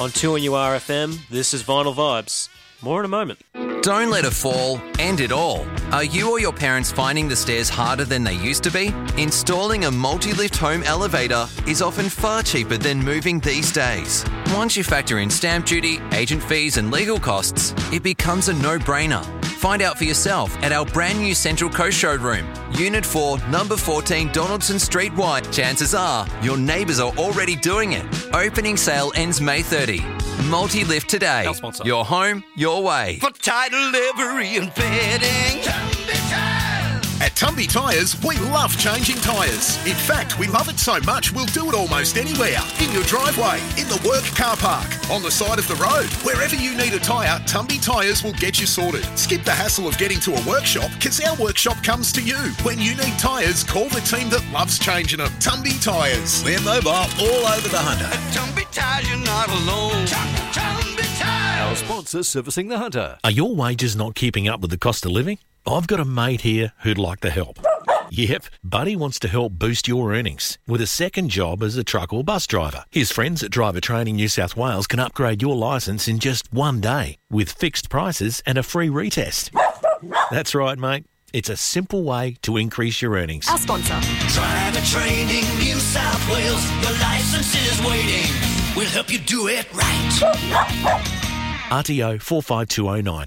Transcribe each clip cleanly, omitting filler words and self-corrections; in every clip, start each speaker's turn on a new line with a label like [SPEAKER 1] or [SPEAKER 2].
[SPEAKER 1] On 2NURFM, this is Vinyl Vibes. More in a moment.
[SPEAKER 2] Don't let a fall end it all. Are you or your parents finding the stairs harder than they used to be? Installing a multi-lift home elevator is often far cheaper than moving these days. Once you factor in stamp duty, agent fees and legal costs, it becomes a no-brainer. Find out for yourself at our brand new Central Coast showroom, Unit 4, number 14 Donaldson Street White. Chances are your neighbours are already doing it. Opening sale ends May 30. Multi-lift today.
[SPEAKER 1] Our sponsor.
[SPEAKER 2] Your home, your way.
[SPEAKER 3] For tire delivery and fitting.
[SPEAKER 4] At Tumby Tyres, we love changing tyres. In fact, we love it so much we'll do it almost anywhere. In your driveway, in the work car park, on the side of the road. Wherever you need a tyre, Tumby Tyres will get you sorted. Skip the hassle of getting to a workshop because our workshop comes to you. When you need tyres, call the team that loves changing them. Tumby Tyres. We're mobile all over the Hunter.
[SPEAKER 3] At Tumby Tires, you're not alone. Tumby Tires.
[SPEAKER 5] Our sponsor, Servicing the Hunter. Are your wages not keeping up with the cost of living? I've got a mate here who'd like to help. Yep, Buddy wants to help boost your earnings with a second job as a truck or bus driver. His friends at Driver Training New South Wales can upgrade your licence in just one day with fixed prices and a free retest. That's right, mate. It's a simple way to increase your earnings.
[SPEAKER 6] Our sponsor.
[SPEAKER 3] Driver Training New South Wales. Your license is waiting. We'll help you do it right.
[SPEAKER 5] RTO 45209.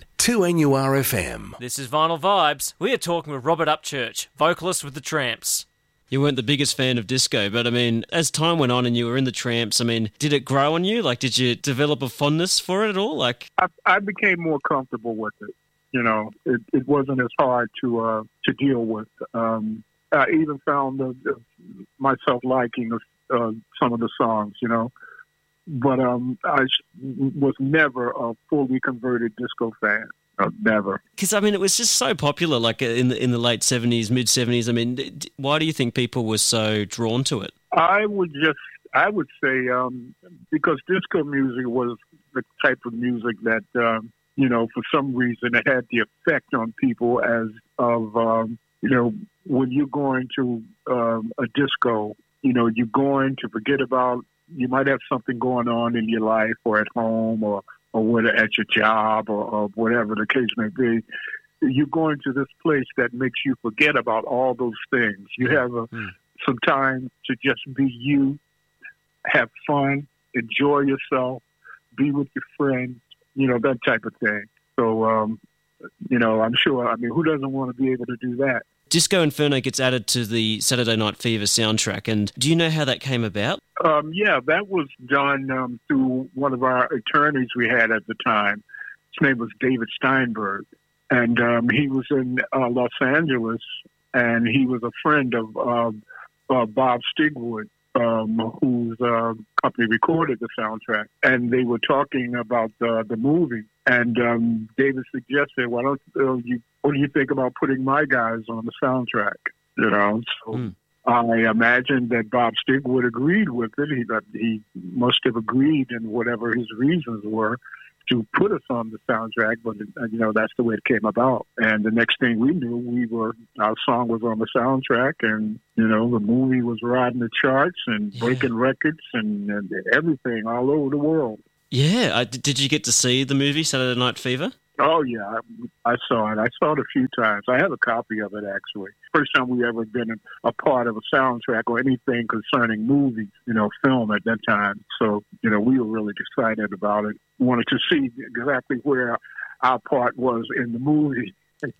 [SPEAKER 7] 2NURFM.
[SPEAKER 1] This is Vinyl Vibes. We are talking with Robert Upchurch, vocalist with the Tramps.
[SPEAKER 8] You weren't the biggest fan of disco, but I mean, as time went on and you were in the Tramps, I mean, did it grow on you? Like, did you develop a fondness for it at all? Like,
[SPEAKER 9] I became more comfortable with it. You know, it wasn't as hard to deal with. I even found myself liking some of the songs, you know. But I was never a fully converted disco fan. Never.
[SPEAKER 8] Because, I mean, it was just so popular, like in the late 70s, mid-70s. I mean, why do you think people were so drawn to it?
[SPEAKER 9] I would say because disco music was the type of music that, you know, for some reason it had the effect on people as of, you know, when you're going to a disco, you know, you're going to forget about, you might have something going on in your life or at home or whether at your job or whatever the case may be. You're going to this place that makes you forget about all those things. You have some time to just be you, have fun, enjoy yourself, be with your friends, you know, that type of thing. So, you know, I'm sure, I mean, who doesn't want to be able to do that?
[SPEAKER 8] Disco Inferno gets added to the Saturday Night Fever soundtrack, and do you know how that came about?
[SPEAKER 9] Yeah, that was done through one of our attorneys we had at the time. His name was David Steinberg, and he was in Los Angeles, and he was a friend of Bob Stigwood, whose company recorded the soundtrack, and they were talking about the movie. And David suggested, "Why don't you? What do you think about putting my guys on the soundtrack?" You know, so I imagine that Bob Stigwood agreed with it. He must have agreed, in whatever his reasons were, to put us on the soundtrack. But you know, that's the way it came about. And the next thing we knew, our song was on the soundtrack, and you know, the movie was riding the charts and breaking records and everything all over the world.
[SPEAKER 8] Yeah. Did you get to see the movie Saturday Night Fever?
[SPEAKER 9] Oh, yeah. I saw it. I saw it a few times. I have a copy of it, actually. First time we ever been a part of a soundtrack or anything concerning movies, you know, film at that time. So, you know, we were really excited about it. Wanted to see exactly where our part was in the movie.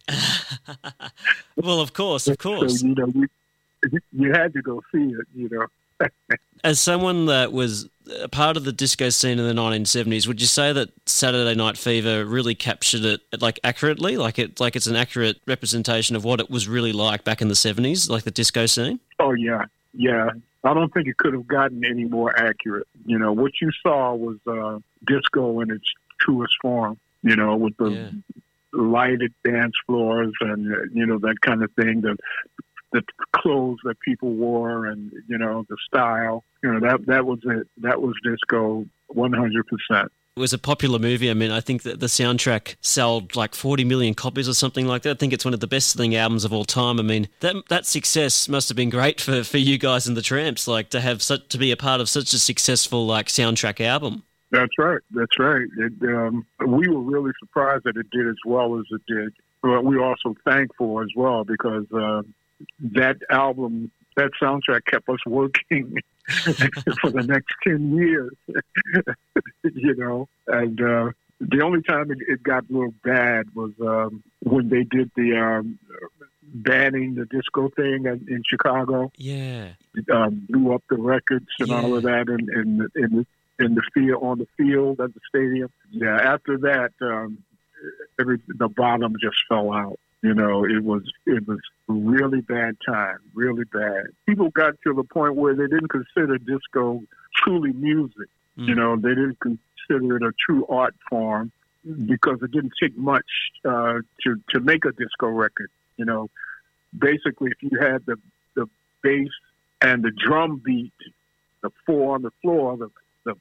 [SPEAKER 8] Well, of course.
[SPEAKER 9] So, you know, you had to go see it, you know.
[SPEAKER 8] As someone that was a part of the disco scene in the 1970s, would you say that Saturday Night Fever really captured it like accurately? Like it's an accurate representation of what it was really like back in the 70s, like the disco scene?
[SPEAKER 9] Oh, yeah. Yeah. I don't think it could have gotten any more accurate. You know, what you saw was disco in its truest form, you know, with the lighted dance floors and, you know, that kind of thing, the clothes that people wore and, you know, the style, you know, that was it. That was disco 100%.
[SPEAKER 8] It was a popular movie. I mean, I think that the soundtrack sold like 40 million copies or something like that. I think it's one of the best-selling albums of all time. I mean, that success must have been great for you guys in the Tramps, like to be a part of such a successful like soundtrack album.
[SPEAKER 9] That's right. That's right. We were really surprised that it did as well as it did. But we were also thankful as well because that album, that soundtrack kept us working for the next 10 years, you know. And the only time it got a little bad was when they did the banning the disco thing in Chicago.
[SPEAKER 8] Yeah.
[SPEAKER 9] Blew up the records and all of that in the field, on the field at the stadium. Yeah, after that, the bottom just fell out. You know, it was really bad time, really bad. People got to the point where they didn't consider disco truly music. You know, they didn't consider it a true art form because it didn't take much to make a disco record. You know, basically, if you had the bass and the drum beat, the four on the floor, the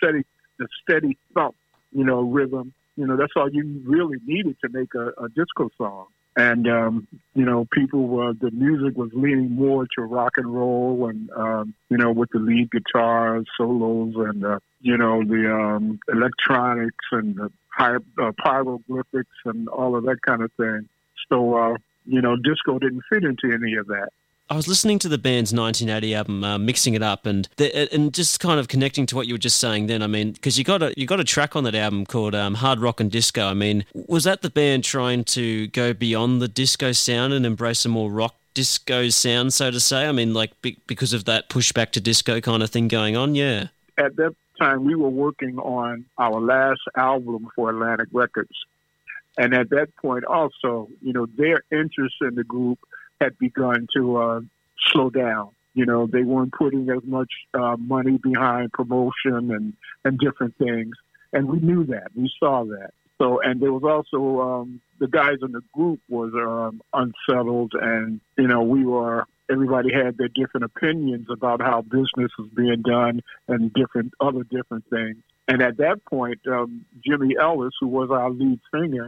[SPEAKER 9] steady thump, you know, rhythm, you know, that's all you really needed to make a disco song. And, you know, the music was leaning more to rock and roll and, you know, with the lead guitars, solos, and, you know, the electronics and the pyroglyphics and all of that kind of thing. So, you know, disco didn't fit into any of that.
[SPEAKER 8] I was listening to the band's 1980 album, Mixing It Up, and just kind of connecting to what you were just saying then. I mean, because you got a track on that album called Hard Rock and Disco. I mean, was that the band trying to go beyond the disco sound and embrace a more rock disco sound, so to say? I mean, like because of that pushback to disco kind of thing going on, yeah.
[SPEAKER 9] At that time, we were working on our last album for Atlantic Records. And at that point also, you know, their interest in the group had begun to slow down. You know, they weren't putting as much money behind promotion and different things. And we knew that. We saw that. So, and there was also the guys in the group was unsettled, and, you know, everybody had their different opinions about how business was being done and other different things. And at that point, Jimmy Ellis, who was our lead singer,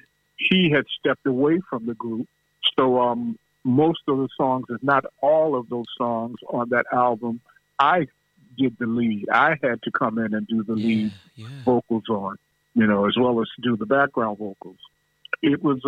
[SPEAKER 9] he had stepped away from the group. So most of the songs, if not all of those songs on that album, I did the lead. I had to come in and do the lead vocals on, you know, as well as do the background vocals. It was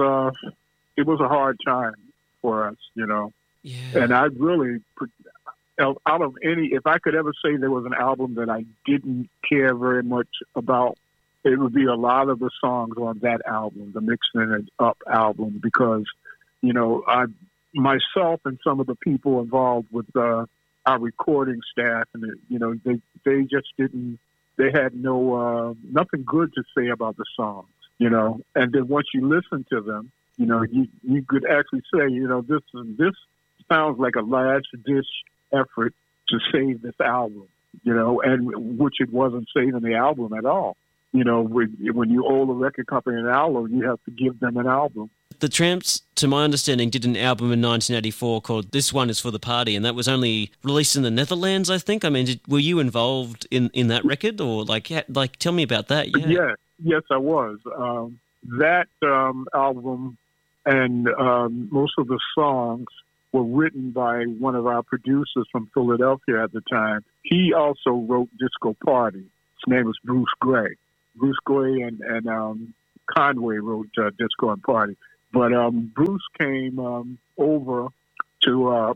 [SPEAKER 9] a hard time for us, you know. Yeah. And I really, out of if I could ever say there was an album that I didn't care very much about, it would be a lot of the songs on that album, the Mixing It Up album, because, you know, myself and some of the people involved with our recording staff, and you know, they just didn't. They had nothing good to say about the songs, you know. And then once you listen to them, you know, you could actually say, you know, this sounds like a last ditch effort to save this album, you know, and which it wasn't saving the album at all. You know, when you owe the record company an album, you have to give them an album.
[SPEAKER 8] The Tramps, to my understanding, did an album in 1984 called This One Is For The Party, and that was only released in the Netherlands, I think. I mean, were you involved in that record, or like tell me about that? Yeah.
[SPEAKER 9] Yes, I was. That album and most of the songs were written by one of our producers from Philadelphia at the time. He also wrote Disco Party. His name was Bruce Gray. Bruce Gray and Conway wrote Disco and Party. But Bruce came over to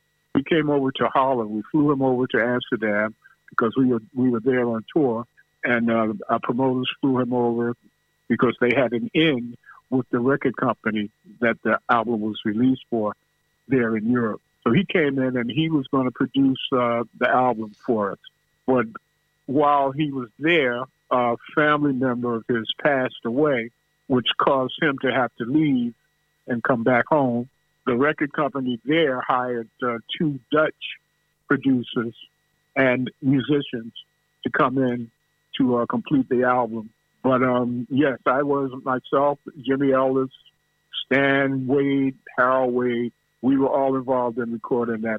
[SPEAKER 9] Holland. We flew him over to Amsterdam because we were there on tour, and our promoters flew him over because they had an in with the record company that the album was released for there in Europe. So he came in and he was going to produce the album for us. But while he was there, a family member of his passed away, which caused him to have to leave and come back home. The record company there hired 2 Dutch producers and musicians to come in to complete the album. But yes, I was myself, Jimmy Ellis, Stan Wade, Harold Wade. We were all involved in recording that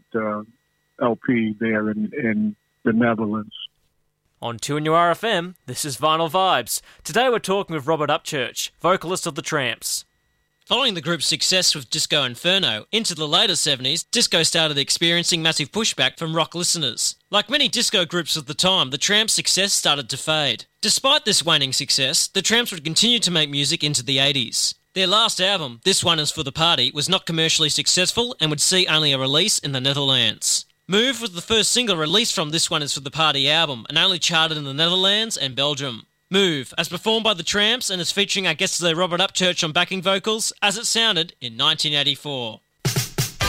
[SPEAKER 9] LP there in the Netherlands.
[SPEAKER 1] On 2NURFM, this is Vinyl Vibes. Today we're talking with Robert Upchurch, vocalist of The Tramps. Following the group's success with Disco Inferno, into the later 70s, disco started experiencing massive pushback from rock listeners. Like many disco groups of the time, the Tramps' success started to fade. Despite this waning success, the Tramps would continue to make music into the 80s. Their last album, This One Is For The Party, was not commercially successful and would see only a release in the Netherlands. Move was the first single released from This One Is For The Party album and only charted in the Netherlands and Belgium. Move, as performed by the Tramps and as featuring our guest today Robert Upchurch on backing vocals, as it sounded in 1984.